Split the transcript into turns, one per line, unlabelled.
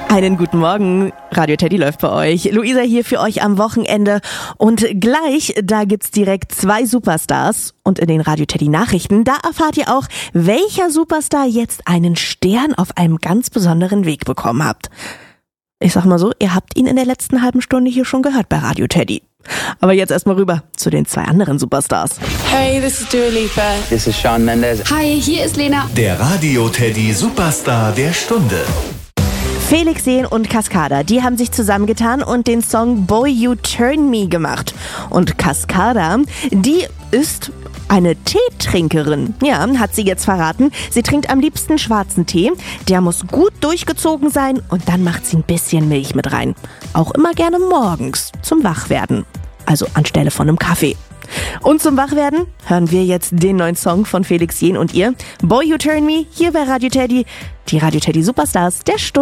Einen guten Morgen, Radio Teddy läuft bei euch. Luisa hier für euch am Wochenende und gleich, da gibt's direkt 2 Superstars und in den Radio Teddy Nachrichten, da erfahrt ihr auch, welcher Superstar jetzt einen Stern auf einem ganz besonderen Weg bekommen hat. Ich sag mal so, ihr habt ihn in der letzten halben Stunde hier schon gehört bei Radio Teddy. Aber jetzt erstmal rüber zu den 2 anderen Superstars.
Hey, this is Dua Lipa.
This is Shawn Mendes.
Hi, hier ist Lena.
Der Radio Teddy Superstar der Stunde.
Felix Jähn und Cascada, die haben sich zusammengetan und den Song Boy You Turn Me gemacht. Und Cascada, die ist eine Teetrinkerin. Ja, hat sie jetzt verraten. Sie trinkt am liebsten schwarzen Tee. Der muss gut durchgezogen sein und dann macht sie ein bisschen Milch mit rein. Auch immer gerne morgens zum Wachwerden. Also anstelle von einem Kaffee. Und zum Wachwerden hören wir jetzt den neuen Song von Felix Jähn und ihr. Boy You Turn Me, hier bei Radio Teddy. Die Radio Teddy Superstars der Stunde.